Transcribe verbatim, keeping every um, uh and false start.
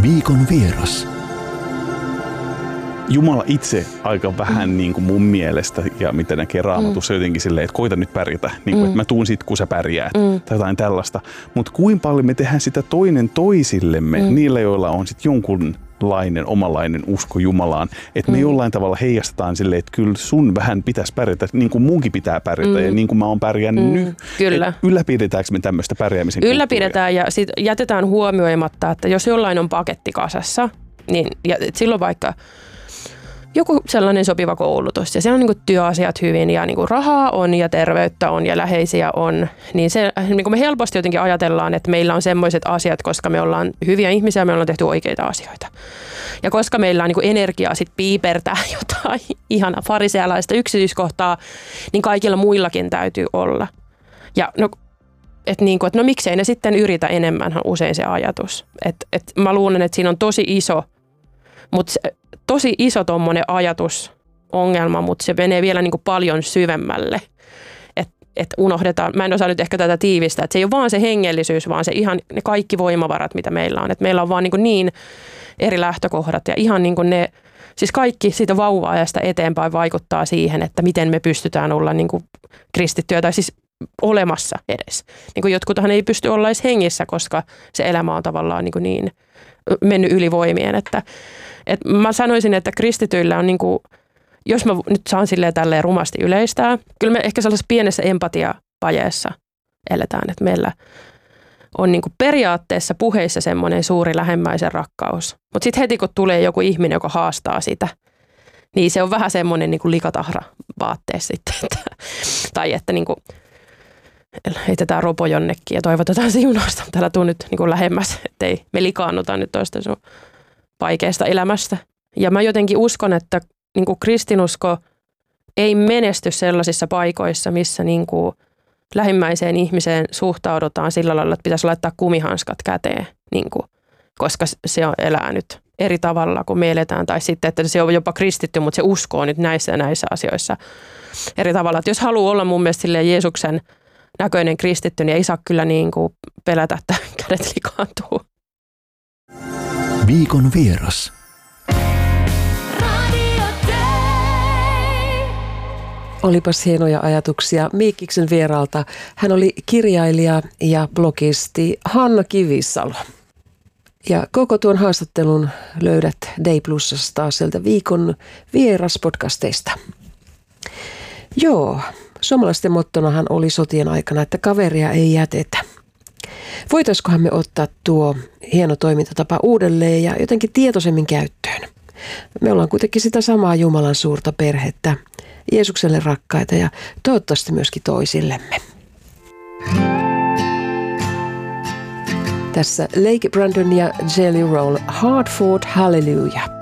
Viikon vieras. Jumala itse aika vähän mm. niin kuin mun mielestä, ja mitä näkee Raamatussa mm. jotenkin silleen, että koita nyt pärjätä, niin kuin, mm. että mä tuun sit, kun sä pärjäät, mm. tai jotain tällaista. Mutta kuinka paljon me tehdään sitä toinen toisillemme, mm. niillä, joilla on sit jonkunlainen omanlainen usko Jumalaan, että me mm. jollain tavalla heijastetaan silleen, että kyllä sun vähän pitäisi pärjätä, niin kuin munkin pitää pärjätä, mm. ja niin kuin mä oon pärjännyt mm. nyt. Kyllä. Ylläpidetäänkö me tämmöistä pärjäämisen kulttuuria? Ylläpidetään, ja sit jätetään huomioimatta, että jos jollain on paketti kasassa, niin ja silloin vaikka joku sellainen sopiva koulutus ja se on niin kuin työasiat hyvin ja niin kuin rahaa on ja terveyttä on ja läheisiä on, niin, se, niin kuin me helposti jotenkin ajatellaan, että meillä on semmoiset asiat, koska me ollaan hyviä ihmisiä, me ollaan tehty oikeita asioita. Ja koska meillä on niin kuin energiaa sit piipertää jotain ihana farisealaista yksityiskohtaa, niin kaikilla muillakin täytyy olla. Ja no, et niin kuin, että no miksei ne sitten yritä enemmän, on usein se ajatus. Et, et mä luulen, että siinä on tosi iso, mutta tosi iso tommonen ajatusongelma, mutta se menee vielä niin kuin paljon syvemmälle. Että et unohdetaan, mä en osaa nyt ehkä tätä tiivistää, että se ei ole vaan se hengellisyys, vaan se ihan ne kaikki voimavarat, mitä meillä on. Että meillä on vaan niin, niin eri lähtökohdat ja ihan niin kuin ne, siis kaikki siitä vauva-ajasta eteenpäin vaikuttaa siihen, että miten me pystytään olla niin kuin kristittyjä tai siis olemassa edes. Niin kuin jotkuthan ei pysty olla edes hengissä, koska se elämä on tavallaan niin, kuin niin mennyt yli voimien, että et mä sanoisin, että kristityillä on niinku, jos mä nyt saan silleen tälleen rumasti yleistää, kyllä me ehkä sellaisessa pienessä empatiavajeessa eletään, että meillä on niinku periaatteessa puheissa semmoinen suuri lähimmäisen rakkaus, mutta sitten heti kun tulee joku ihminen, joka haastaa sitä, niin se on vähän semmoinen niinku likatahra vaatteessa sitten, että, tai että niinku heitetään ropo jonnekin ja toivotetaan se junasta, täällä tuu nyt niinku lähemmäs, ettei me likaannuta nyt toista sun vaikeasta elämästä. Ja mä jotenkin uskon, että niin kuin kristinusko ei menesty sellaisissa paikoissa, missä niin kuin lähimmäiseen ihmiseen suhtaudutaan sillä lailla, että pitäisi laittaa kumihanskat käteen, niin kuin, koska se on elää nyt eri tavalla kuin me eletään. Tai sitten, että se on jopa kristitty, mutta se uskoo nyt näissä ja näissä asioissa eri tavalla. Että jos haluaa olla mun mielestä silleen Jeesuksen näköinen kristitty, niin ei saa kyllä niin kuin pelätä, että kädet likaantuu. Viikon vieras. Olipas hienoja ajatuksia Miikkiksen vieraalta. Hän oli kirjailija ja blogisti Hanna Kivisalo. Ja koko tuon haastattelun löydät Day Plusasta sieltä Viikon vieras podcasteista. Joo, suomalaisten mottonahan oli sotien aikana, että kaveria ei jätetä. Voitaiskohan me ottaa tuo hieno toimintatapa uudelleen ja jotenkin tietoisemmin käyttöön? Me ollaan kuitenkin sitä samaa Jumalan suurta perhettä, Jeesukselle rakkaita ja toivottavasti myöskin toisillemme. Tässä Lake Brandon ja Jelly Roll, Hard Fought Hallelujah.